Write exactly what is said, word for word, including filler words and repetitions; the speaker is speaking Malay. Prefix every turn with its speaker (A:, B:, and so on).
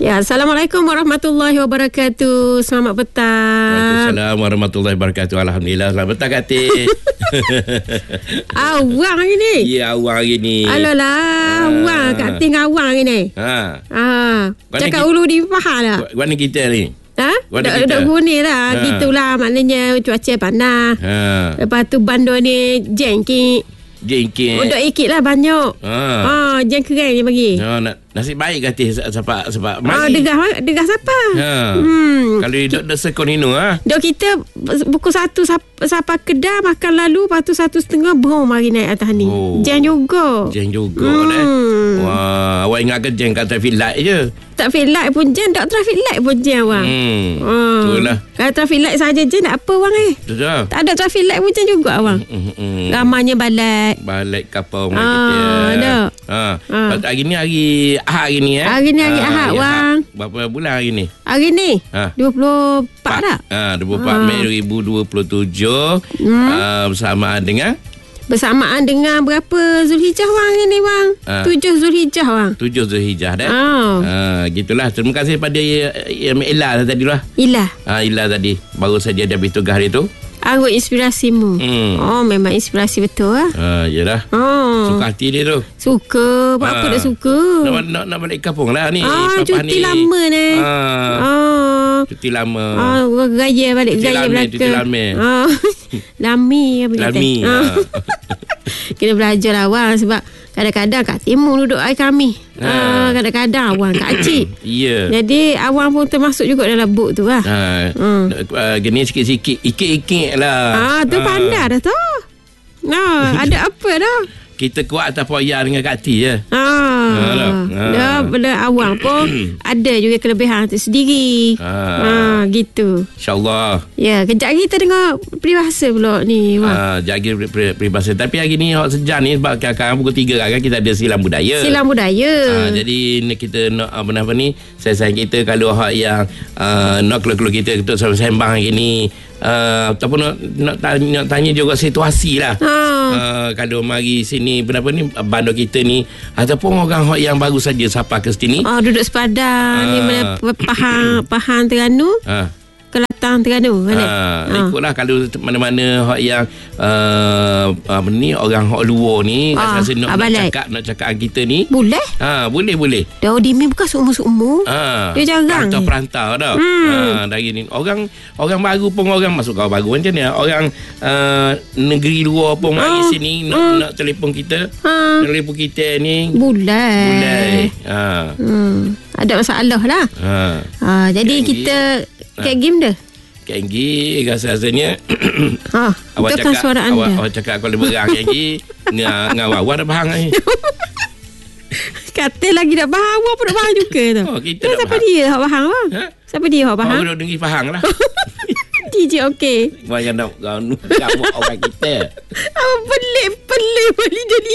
A: Ya, Assalamualaikum warahmatullahi wabarakatuh. Selamat petang.
B: Waalaikumsalam warahmatullahi wabarakatuh. Alhamdulillah. Selamat petang, Kak Tis.
A: Awang hari ni.
B: Ya, awang hari ni.
A: Alolah, awang. Kak Tis awang hari ni.
B: Ha.
A: Ah, cakap
B: kita,
A: ulu di Pahang lah.
B: Warna kita ni.
A: Ha?
B: Warna
A: Dok,
B: kita.
A: dok guni lah.
B: Ha.
A: Gitulah maknanya cuaca panas.
B: Ha.
A: Lepas tu bandar ni jengkik.
B: Jengkik.
A: Untuk ikit lah banyak.
B: Ha.
A: Ah, jeng kering dia bagi.
B: Ha, nak, nasib baik Kak Tis sebab sebab
A: Ah,
B: mari.
A: degah degah siapa?
B: Ha.
A: Hmm.
B: Kalau dok dok sekon inu ah.
A: Dok kita pukul satu sap- sampai Kedah makan lalu, lepas tu satu setengah brom mari naik atas ni.
B: Oh.
A: Jeng juga.
B: Jeng juga
A: Hmm.
B: dah. Wah, awak ingat ke jeng kat traffic light je.
A: Traffic light pun jeng, tak traffic light pun jeng awang.
B: Hmm.
A: Ah.
B: Itulah.
A: Kalau traffic light saja jeng tak apa awang eh.
B: Betul.
A: Tak ada traffic light pun jeng juga awang.
B: Hmm, hmm.
A: Ramanya balik.
B: Balik kapal
A: Ah,
B: kita.
A: ada.
B: Ha.
A: Ah.
B: Lepas tu hari ni hari Ahad hari ni eh.
A: Hari ni hari
B: Ah,
A: Ahad,
B: hari
A: Wang.
B: Berapa bulan hari ni?
A: Hari ni
B: Ha.
A: dua puluh empat tak?
B: Ha, dua puluh empat
A: Ah.
B: Mei dua ribu dua puluh tujuh.
A: Hmm.
B: Uh, bersamaan dengan
A: Bersamaan dengan berapa Zulhijjah wang hari ni wang?
B: Ah.
A: Tujuh Zulhijjah wang.
B: tujuh Zulhijjah dah.
A: Ah.
B: Ha, gitulah. Terima kasih pada uh, Ila tadi lah.
A: Ilah.
B: Ha, Ila tadi. Baru saja dia habis tugas hari tu.
A: Anggut inspirasimu.
B: Hmm.
A: Oh, memang inspirasi betul lah.
B: Ha, yelah.
A: Oh.
B: Suka hati dia tu.
A: Suka. Apa
B: Ah.
A: dah suka?
B: Nak, nak, nak balik kampung lah ni.
A: Ah,
B: Papa
A: cuti
B: ni.
A: lama ni.
B: Ha,
A: Ah.
B: cuti lama.
A: Ah, gaya balik
B: Cuti
A: gaya
B: lame,
A: belaka.
B: cuti lame.
A: Ah. Lami apa kata?
B: Lami.
A: Ah.
B: Ha.
A: Kena belajar lah awang sebab kadang-kadang Kak Timur duduk air kami. Ah.
B: Ah.
A: Kadang-kadang awang Kak Cik.
B: Ya.
A: Jadi awang pun termasuk juga dalam buk tu lah.
B: Ha,
A: Hmm.
B: uh, gini sikit-sikit, ikik-ikik lah.
A: Ah, tu
B: Ah.
A: pandai dah tu. Nah, ada apa dah?
B: Kita kuat atas poya dengan Kak Ti je.
A: Ah,
B: dah. Ah.
A: dah benda awang pun ada juga kelebihan tersendiri. Ah,
B: Ah.
A: gitu.
B: InsyaAllah.
A: Ya, kejap lagi kita dengar peribahasa pula ni, Wang.
B: Ah, jaga per- per- peribahasa. Tapi hari ni hot sejak ni sebab kadang-kadang pukul tiga kan kita ada silam budaya.
A: Silam budaya.
B: Ah, jadi ni kita nak apa apa ni sayang kita kalau hak yang uh, nak keluar-keluar kita untuk sembang hari ni uh, ataupun nak nak tanya, nak tanya juga situasi lah.
A: Ah.
B: Uh, kalau mari sini berapa ni bandar kita ni ataupun orang hak yang baru saja sampai ke sini.
A: Oh, duduk sepadan ni
B: Ah.
A: mana Pahang Pahang Terengganu,
B: Ah.
A: Kelantan Terengganu kan?
B: Ha,
A: Ah.
B: ikutlah kalau mana-mana hak yang uh, apa ni orang hak luar ni
A: Ah,
B: rasa nak,
A: ah,
B: nak
A: balik.
B: cakap nak cakap dengan kita ni.
A: Boleh?
B: Ha, boleh boleh.
A: Dah Dimi bukan seumur-seumur.
B: Ha,
A: Dia jarang.
B: perantau-perantau dah.
A: Hmm.
B: Ha, dari ni orang orang baru pun orang masuk kau baru macam ni. Orang uh, negeri luar pun
A: Ah.
B: mari sini nak
A: Hmm.
B: nak telefon kita.
A: Ha.
B: Nak telefon kita ni
A: Boleh.
B: boleh. Ha.
A: Hmm. Ada masalah lah.
B: Ha.
A: Ha, jadi
B: Game
A: kita
B: Ha.
A: kat game dah.
B: Kenggi rasa-rasanya
A: Ha,
B: awak
A: itu kan
B: cakap
A: suara
B: awak,
A: anda.
B: awak cakap kalau berang Kenggi ngah ngah awak dah faham ni.
A: Kata lagi nak faham, awak pun nak faham juga tu.
B: Oh, kita
A: Eh,
B: nak
A: siapa
B: faham.
A: dia hak faham bang?
B: Ha?
A: Siapa dia hak faham?
B: Awak dah dengar faham lah.
A: D J okey.
B: Banyak nak kamu orang kita.
A: Awak pelik-pelik boleh jadi